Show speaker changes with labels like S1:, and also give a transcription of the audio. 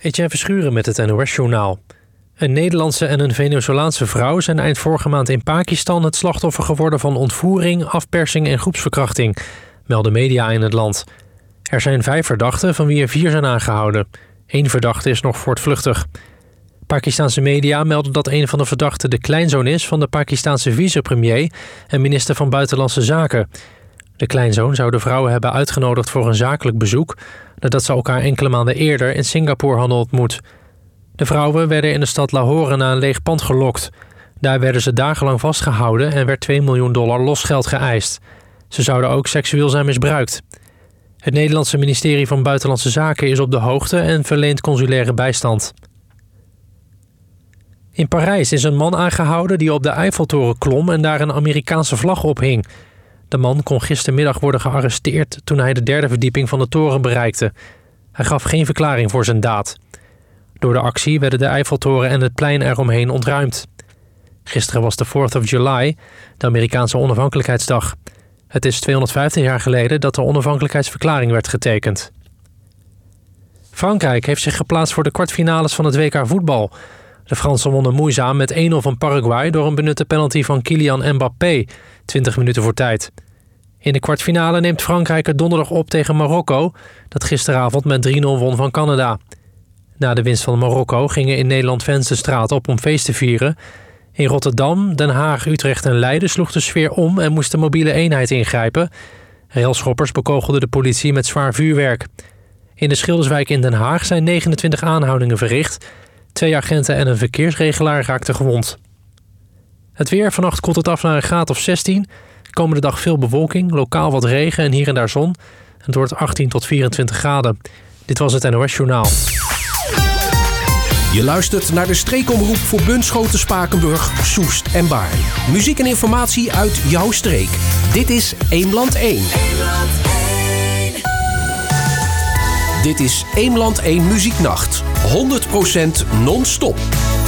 S1: Etienne Verschuren met het NOS-journaal. Een Nederlandse en een Venezolaanse vrouw zijn eind vorige maand in Pakistan het slachtoffer geworden van ontvoering, afpersing en groepsverkrachting, melden media in het land. Er zijn 5 verdachten, van wie er 4 zijn aangehouden. 1 verdachte is nog voortvluchtig. Pakistanse media melden dat een van de verdachten de kleinzoon is van de Pakistanse vicepremier en minister van Buitenlandse Zaken. De kleinzoon zou de vrouw hebben uitgenodigd voor een zakelijk bezoek, nadat ze elkaar enkele maanden eerder in Singapore hadden ontmoet. De vrouwen werden in de stad Lahore naar een leeg pand gelokt. Daar werden ze dagenlang vastgehouden en werd $2 miljoen losgeld geëist. Ze zouden ook seksueel zijn misbruikt. Het Nederlandse ministerie van Buitenlandse Zaken is op de hoogte en verleent consulaire bijstand. In Parijs is een man aangehouden die op de Eiffeltoren klom en daar een Amerikaanse vlag ophing. De man kon gistermiddag worden gearresteerd toen hij de 3e verdieping van de toren bereikte. Hij gaf geen verklaring voor zijn daad. Door de actie werden de Eiffeltoren en het plein eromheen ontruimd. Gisteren was de 4th of July, de Amerikaanse onafhankelijkheidsdag. Het is 250 jaar geleden dat de onafhankelijkheidsverklaring werd getekend. Frankrijk heeft zich geplaatst voor de kwartfinales van het WK voetbal. De Fransen wonnen moeizaam met 1-0 van Paraguay door een benutte penalty van Kylian Mbappé, 20 minuten voor tijd. In de kwartfinale neemt Frankrijk het donderdag op tegen Marokko, dat gisteravond met 3-0 won van Canada. Na de winst van Marokko gingen in Nederland fans de straat op om feest te vieren. In Rotterdam, Den Haag, Utrecht en Leiden sloeg de sfeer om en moest de mobiele eenheid ingrijpen. Railschoppers bekogelden de politie met zwaar vuurwerk. In de Schilderswijk in Den Haag zijn 29 aanhoudingen verricht. 2 agenten en een verkeersregelaar raakten gewond. Het weer, vannacht koelt het af naar een graad of 16. Komende dag veel bewolking, lokaal wat regen en hier en daar zon. Het wordt 18 tot 24 graden. Dit was het NOS Journaal.
S2: Je luistert naar de streekomroep voor Bunschoten, Spakenburg, Soest en Baarn. Muziek en informatie uit jouw streek. Dit is Eemland 1. Dit is Eemland 1 Muzieknacht. 100% non-stop.